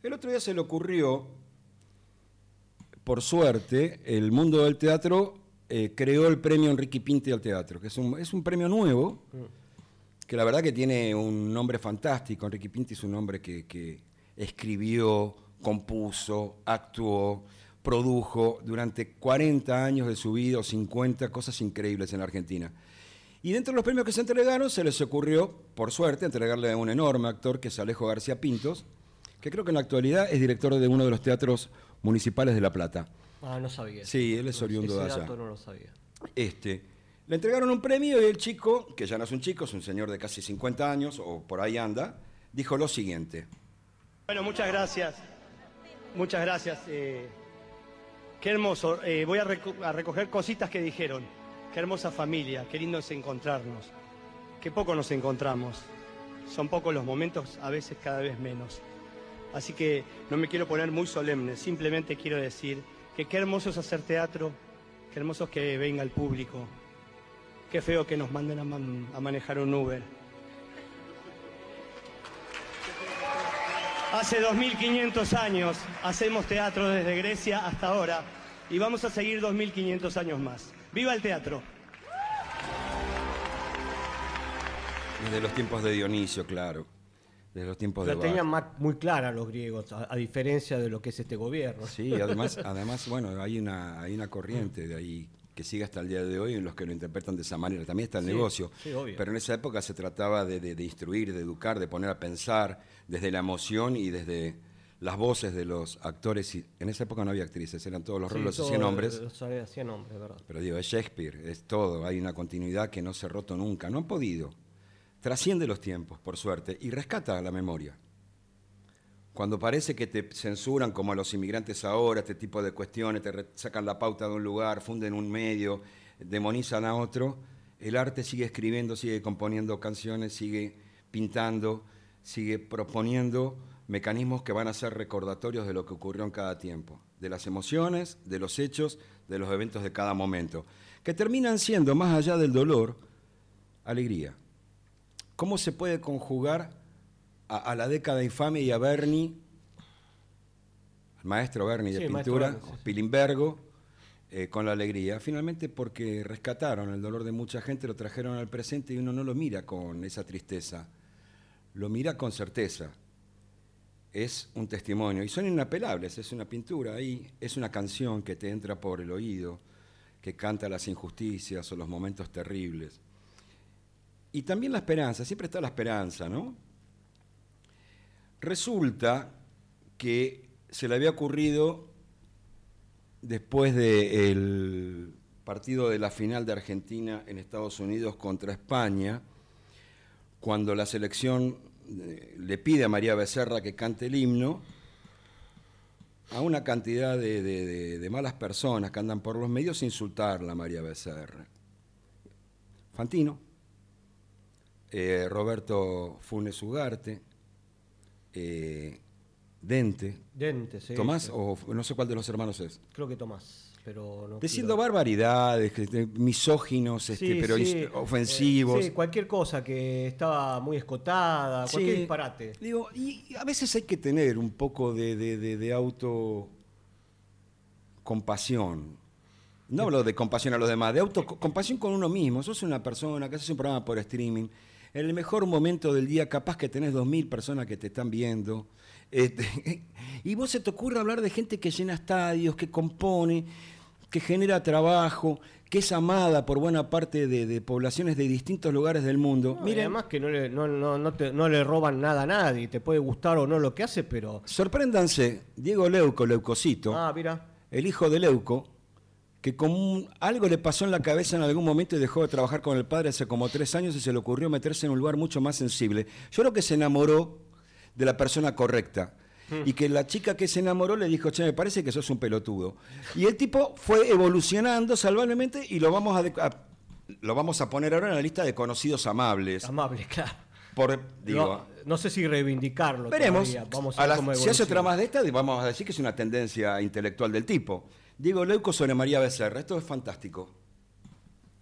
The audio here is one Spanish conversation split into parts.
El otro día se le ocurrió, por suerte, el mundo del teatro creó el premio Enrique Pinti al teatro, que es un premio nuevo, que la verdad que tiene un nombre fantástico. Enrique Pinti es un hombre que escribió, compuso, actuó, produjo durante 40 años de su vida o 50 cosas increíbles en la Argentina. Y dentro de los premios que se entregaron se les ocurrió, por suerte, entregarle a un enorme actor que es Alejo García Pintos, que creo que en la actualidad es director de uno de los teatros municipales de La Plata. Ah, no sabía. Sí, él es oriundo de allá. Ese dato no lo sabía. Le entregaron un premio y el chico, que ya no es un chico, es un señor de casi 50 años, o por ahí anda, dijo lo siguiente. Bueno, muchas gracias. Muchas gracias. Qué hermoso. Voy a recoger cositas que dijeron. Qué hermosa familia, qué lindo es encontrarnos. Qué poco nos encontramos. Son pocos los momentos, a veces cada vez menos. Así que no me quiero poner muy solemne, simplemente quiero decir que qué hermoso es hacer teatro, qué hermoso es que venga el público. Qué feo que nos manden a manejar un Uber. Hace 2500 años hacemos teatro desde Grecia hasta ahora y vamos a seguir 2500 años más. ¡Viva el teatro! Desde los tiempos de Dionisio, claro. Desde los tiempos de La tenían muy clara los griegos, a diferencia de lo que es este gobierno. Sí, además bueno, hay una corriente de ahí que sigue hasta el día de hoy en los que lo interpretan de esa manera. También está el negocio. Sí, obvio. Pero en esa época se trataba de instruir, de educar, de poner a pensar desde la emoción y desde las voces de los actores. Y en esa época no había actrices, eran todos los roles, los hacían hombres. Hacían hombres, ¿verdad? Pero digo, es Shakespeare, es todo. Hay una continuidad que no se ha roto nunca. No han podido. Trasciende los tiempos, por suerte, y rescata la memoria. Cuando parece que te censuran como a los inmigrantes ahora, este tipo de cuestiones, te sacan la pauta de un lugar, funden un medio, demonizan a otro, el arte sigue escribiendo, sigue componiendo canciones, sigue pintando, sigue proponiendo mecanismos que van a ser recordatorios de lo que ocurrió en cada tiempo, de las emociones, de los hechos, de los eventos de cada momento, que terminan siendo, más allá del dolor, alegría. ¿Cómo se puede conjugar a la década infame y a Berni, al maestro Berni de pintura, Berni, sí. Pilimbergo, con la alegría? Finalmente porque rescataron el dolor de mucha gente, lo trajeron al presente y uno no lo mira con esa tristeza, lo mira con certeza. Es un testimonio y son inapelables, es una pintura ahí, es una canción que te entra por el oído, que canta las injusticias o los momentos terribles. Y también la esperanza, siempre está la esperanza, ¿no? Resulta que se le había ocurrido, después del partido de la final de Argentina en Estados Unidos contra España, cuando la selección le pide a María Becerra que cante el himno, a una cantidad de malas personas que andan por los medios insultarla a María Becerra. Fantino, Roberto Funes Ugarte, Dente, sí. Tomás, Sí. o no sé cuál de los hermanos es. Creo que Tomás, pero no. Diciendo barbaridades, misóginos, pero ofensivos. Sí, cualquier cosa que estaba muy escotada, cualquier disparate. Digo, y a veces hay que tener un poco de autocompasión. No hablo de compasión a los demás, de autocompasión con uno mismo. Sos una persona que haces un programa por streaming. En el mejor momento del día, capaz que tenés 2000 personas que te están viendo. Y vos se te ocurre hablar de gente que llena estadios, que compone, que genera trabajo, que es amada por buena parte de poblaciones de distintos lugares del mundo. No, Miren, además que no le roban nada a nadie, te puede gustar o no lo que hace, pero... sorpréndanse, Diego Leucocito, Mira. el hijo de Leuco, que algo le pasó en la cabeza en algún momento y dejó de trabajar con el padre hace como 3 años y se le ocurrió meterse en un lugar mucho más sensible. Yo creo que se enamoró de la persona correcta y que la chica que se enamoró le dijo, che, me parece que sos un pelotudo. Y el tipo fue evolucionando saludablemente y lo vamos a poner ahora en la lista de conocidos amables. Amables, claro. No sé si reivindicarlo. Veremos. Todavía. Vamos a ver cómo si hace otra evoluciona. más de esta, vamos a decir que es una tendencia intelectual del tipo. Diego Leuco sobre María Becerra. Esto es fantástico.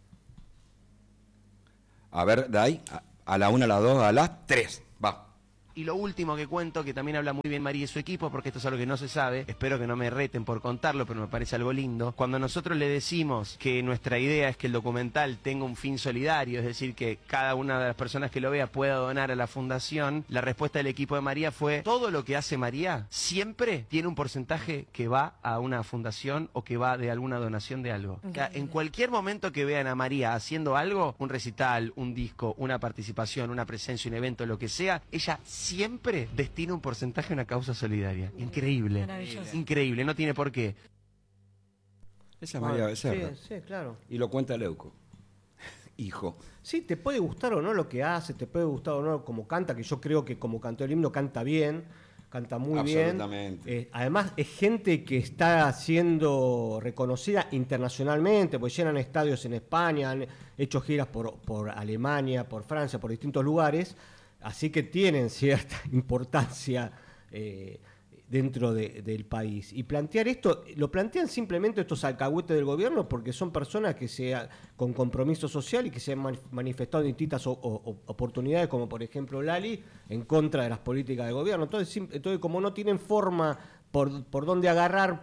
A ver, de ahí, a la 1, a la 2, a las 3. Va. Y lo último que cuento, que también habla muy bien María y su equipo, porque esto es algo que no se sabe, espero que no me reten por contarlo, pero me parece algo lindo. Cuando nosotros le decimos que nuestra idea es que el documental tenga un fin solidario, es decir, que cada una de las personas que lo vea pueda donar a la fundación, la respuesta del equipo de María fue: todo lo que hace María siempre tiene un porcentaje que va a una fundación o que va de alguna donación de algo. O sea, en cualquier momento que vean a María haciendo algo, un recital, un disco, una participación, una presencia, un evento, lo que sea, ella siempre destina un porcentaje a una causa solidaria. Increíble. Increíble, no tiene por qué. Esa es María Becerra. Sí, sí, claro. Y lo cuenta Leuco. Hijo. Sí, te puede gustar o no lo que hace, te puede gustar o no como canta, que yo creo que como cantó el himno canta bien, canta muy bien. Absolutamente. Además es gente que está siendo reconocida internacionalmente, pues llenan estadios en España, han hecho giras por Alemania, por Francia, por distintos lugares, así que tienen cierta importancia dentro del país. Y plantear esto, lo plantean simplemente estos alcahuetes del gobierno porque son personas que con compromiso social y que se han manifestado en distintas oportunidades, como por ejemplo Lali, en contra de las políticas del gobierno. Entonces como no tienen forma por dónde agarrar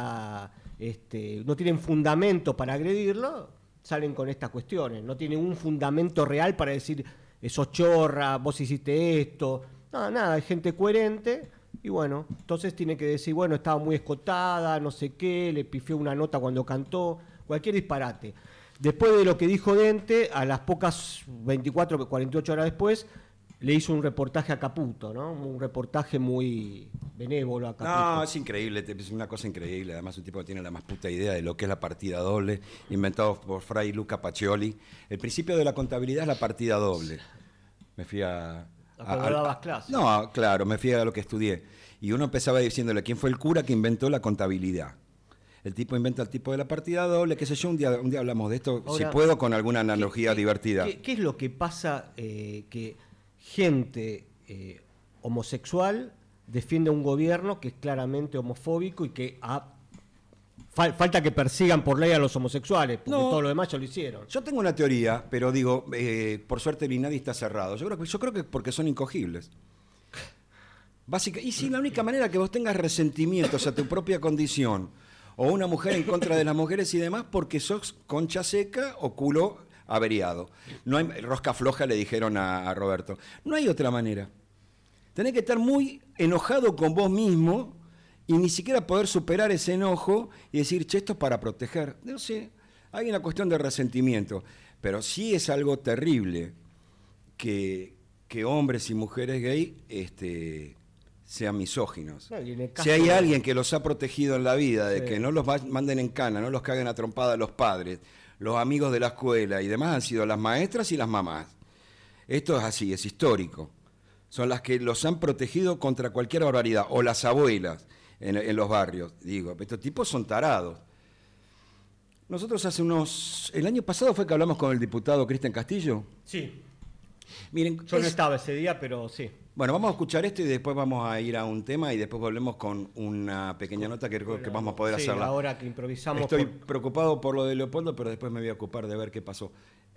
no tienen fundamento para agredirlo, salen con estas cuestiones. No tienen un fundamento real para decir, sos chorra, vos hiciste esto. Nada, hay gente coherente. Y bueno, entonces tiene que decir, bueno, estaba muy escotada, no sé qué, le pifió una nota cuando cantó, cualquier disparate. Después de lo que dijo Dente, a las pocas 24, 48 horas después, le hizo un reportaje a Caputo, ¿no? Un reportaje muy benévolo a Caputo. No, es increíble, es una cosa increíble. Además, un tipo que tiene la más puta idea de lo que es la partida doble, inventado por Fray Luca Pacioli. El principio de la contabilidad es la partida doble. Me fui a... Cuando dabas clases. No, claro, me fui a lo que estudié. Y uno empezaba diciéndole quién fue el cura que inventó la contabilidad. El tipo inventa el tipo de la partida doble, qué sé yo, un día hablamos de esto, ahora, si puedo, con alguna analogía divertida. ¿Qué es lo que pasa que gente homosexual defiende a un gobierno que es claramente homofóbico y que falta que persigan por ley a los homosexuales, porque todo lo demás ya lo hicieron? Yo tengo una teoría, pero digo, por suerte el INADI está cerrado. Yo creo que porque son incogibles. Y si la única manera que vos tengas resentimientos a tu propia condición, o una mujer en contra de las mujeres y demás, porque sos concha seca o culo averiado. No hay, rosca floja, le dijeron a Roberto. No hay otra manera. Tenés que estar muy enojado con vos mismo y ni siquiera poder superar ese enojo y decir, che, esto es para proteger. No sé, hay una cuestión de resentimiento. Pero sí es algo terrible que hombres y mujeres gay sean misóginos. No, si hay alguien que los ha protegido en la vida, de que no los manden en cana, no los caguen a trompada los padres, los amigos de la escuela y demás, han sido las maestras y las mamás. Esto es así, es histórico. Son las que los han protegido contra cualquier barbaridad, o las abuelas en los barrios. Digo, estos tipos son tarados. Nosotros el año pasado fue que hablamos con el diputado Cristian Castillo. Sí. Miren, yo no estaba ese día, pero sí. Bueno, vamos a escuchar esto y después vamos a ir a un tema y después volvemos con una pequeña nota que creo que vamos a poder hacerla. Ahora que improvisamos. Estoy preocupado por lo de Leopoldo, pero después me voy a ocupar de ver qué pasó.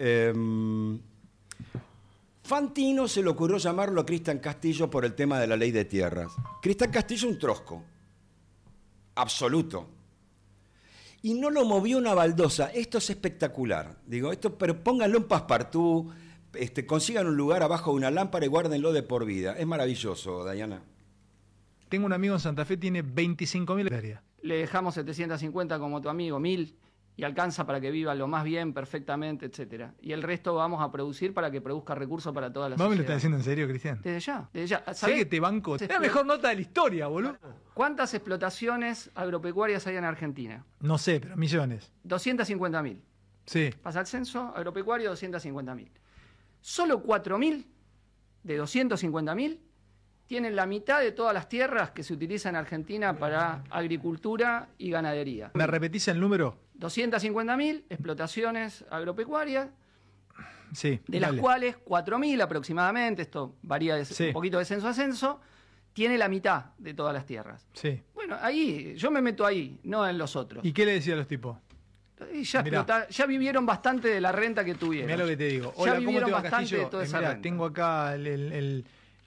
Fantino se le ocurrió llamarlo a Cristian Castillo por el tema de la ley de tierras. Cristian Castillo un trosco. Absoluto. Y no lo movió una baldosa. Esto es espectacular. Digo, pero pónganlo en Passepartout. Consigan un lugar abajo de una lámpara y guárdenlo de por vida. Es maravilloso, Dayana. Tengo un amigo en Santa Fe, tiene 25.000 hectáreas. Le dejamos 750 como tu amigo, 1.000, y alcanza para que viva lo más bien, perfectamente, etcétera. Y el resto vamos a producir para que produzca recursos para toda la sociedad. ¿Vos me lo estás diciendo en serio, Cristian? Desde ya. Sé que te banco. Es la mejor nota de la historia, boludo. ¿Cuántas explotaciones agropecuarias hay en Argentina? No sé, pero millones. 250.000. Sí. Pasa el censo agropecuario, 250.000. Solo 4.000 de 250.000 tienen la mitad de todas las tierras que se utilizan en Argentina para agricultura y ganadería. ¿Me repetís el número? 250.000 explotaciones agropecuarias, sí, de las cuales 4.000 aproximadamente, esto varía un poquito de censo a censo, tiene la mitad de todas las tierras. Sí. Bueno, ahí, yo me meto ahí, no en los otros. ¿Y qué le decía a los tipos? Y ya vivieron bastante de la renta que tuvieron. Mirá lo que te digo. Hola, ya vivieron bastante de toda esa mirá, renta. tengo acá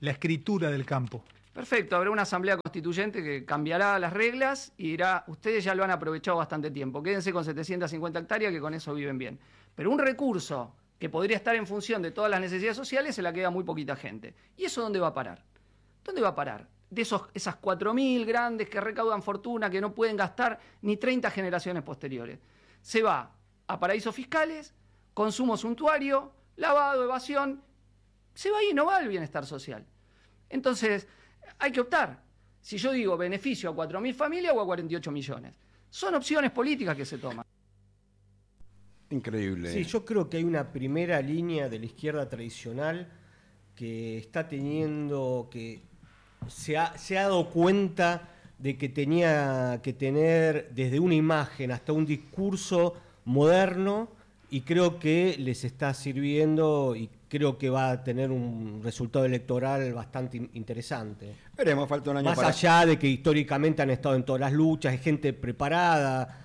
la escritura del campo. Perfecto, habrá una asamblea constituyente que cambiará las reglas y dirá, ustedes ya lo han aprovechado bastante tiempo, quédense con 750 hectáreas que con eso viven bien. Pero un recurso que podría estar en función de todas las necesidades sociales se la queda muy poquita gente. ¿Y eso dónde va a parar? ¿Dónde va a parar? De esas 4.000 grandes que recaudan fortuna, que no pueden gastar ni 30 generaciones posteriores. Se va a paraísos fiscales, consumo suntuario, lavado, evasión, se va y no va al bienestar social. Entonces, hay que optar. Si yo digo beneficio a 4.000 familias o a 48 millones. Son opciones políticas que se toman. Increíble. Sí, yo creo que hay una primera línea de la izquierda tradicional que está teniendo, que se ha dado cuenta de que tenía que tener desde una imagen hasta un discurso moderno, y creo que les está sirviendo y creo que va a tener un resultado electoral bastante interesante. Veremos, falta un año Más para... allá de que históricamente han estado en todas las luchas, hay gente preparada,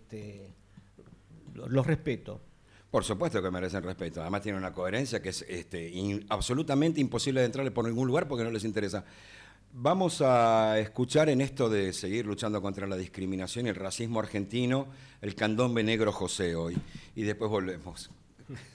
los respeto. Por supuesto que merecen respeto. Además tiene una coherencia que es absolutamente imposible de entrarle por ningún lugar porque no les interesa. Vamos a escuchar en esto de seguir luchando contra la discriminación y el racismo argentino, el candombe negro José hoy. Y después volvemos.